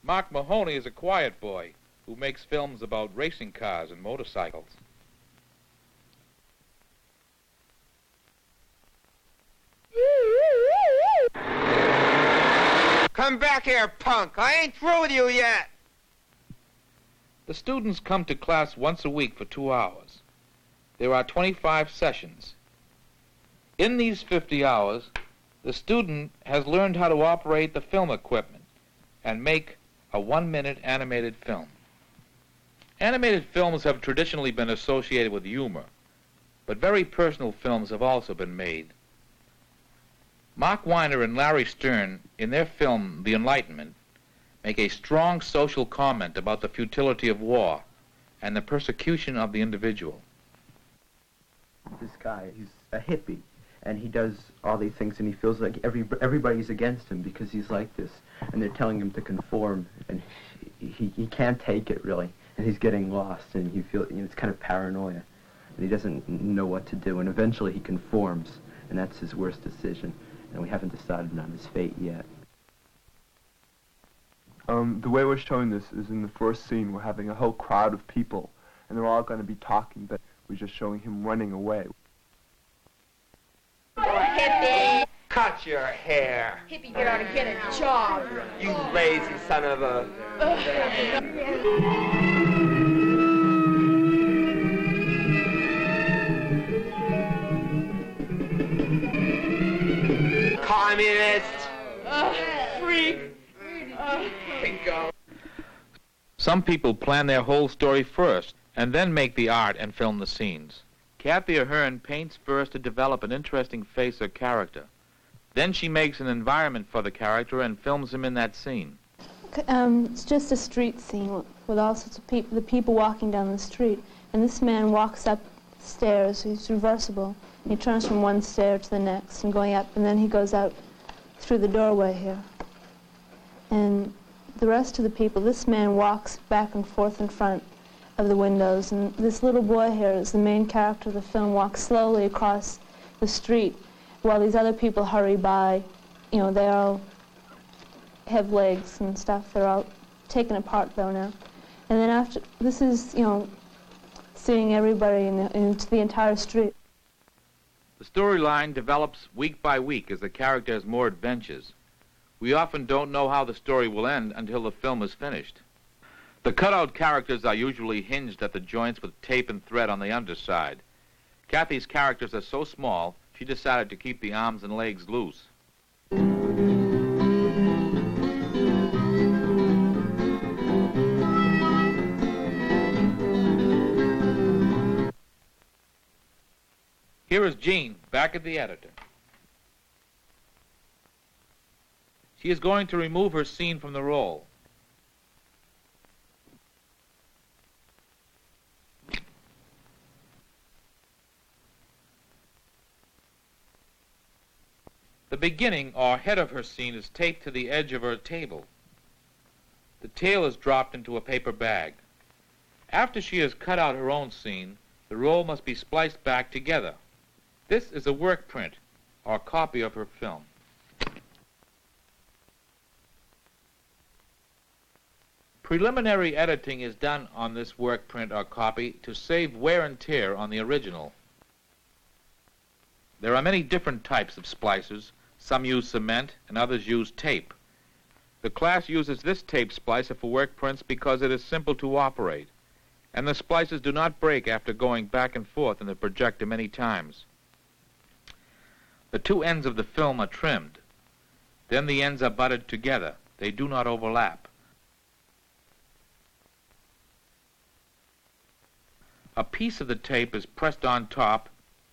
Mark Mahoney is a quiet boy who makes films about racing cars and motorcycles. Come back here, punk. I ain't through with you yet. The students come to class once a week for 2 hours. There are 25 sessions. In these 50 hours, the student has learned how to operate the film equipment and make a 1-minute animated film. Animated films have traditionally been associated with humor, but very personal films have also been made. Mark Weiner and Larry Stern, in their film The Enlightenment, make a strong social comment about the futility of war and the persecution of the individual. This guy, he's a hippie, and he does all these things, and he feels like everybody's against him because he's like this, and they're telling him to conform, and he can't take it, really, and he's getting lost, and he feels, it's kind of paranoia, and he doesn't know what to do, and eventually he conforms, and that's his worst decision, and we haven't decided on his fate yet. The way we're showing this is in the first scene, we're having a whole crowd of people, and they're all going to be talking, but we're just showing him running away. Oh, hippie! Cut your hair. Hippie, get out and get a job. You lazy son of a... Communist! Freak! Go. Some people plan their whole story first and then make the art and film the scenes. Kathy Ahern paints first to develop an interesting face or character. Then she makes an environment for the character and films him in that scene. It's just a street scene with all sorts of people, the people walking down the street. And this man walks up stairs, he's reversible. He turns from one stair to the next and going up, and then he goes out through the doorway here. And the rest of the people, this man walks back and forth in front of the windows, and this little boy here is the main character of the film, walks slowly across the street while these other people hurry by. They all have legs and stuff. They're all taken apart though now. And then after, this is, seeing everybody into the entire street. The storyline develops week by week as the character has more adventures. We often don't know how the story will end until the film is finished. The cutout characters are usually hinged at the joints with tape and thread on the underside. Kathy's characters are so small, she decided to keep the arms and legs loose. Here is Jean, back at the editor. She is going to remove her scene from the roll. The beginning, or head of her scene, is taped to the edge of her table. The tail is dropped into a paper bag. After she has cut out her own scene, the roll must be spliced back together. This is a work print, or copy of her film. Preliminary editing is done on this work print or copy to save wear and tear on the original. There are many different types of splicers. Some use cement and others use tape. The class uses this tape splicer for work prints because it is simple to operate, and the splicers do not break after going back and forth in the projector many times. The two ends of the film are trimmed. Then the ends are butted together. They do not overlap. A piece of the tape is pressed on top,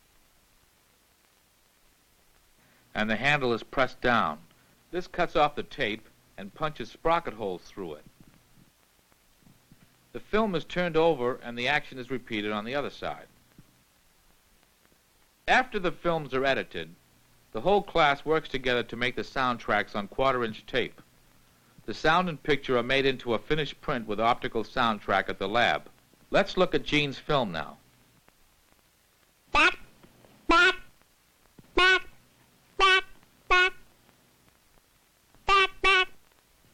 and the handle is pressed down. This cuts off the tape and punches sprocket holes through it. The film is turned over and the action is repeated on the other side. After the films are edited, the whole class works together to make the soundtracks on quarter-inch tape. The sound and picture are made into a finished print with optical soundtrack at the lab. Let's look at Jean's film now.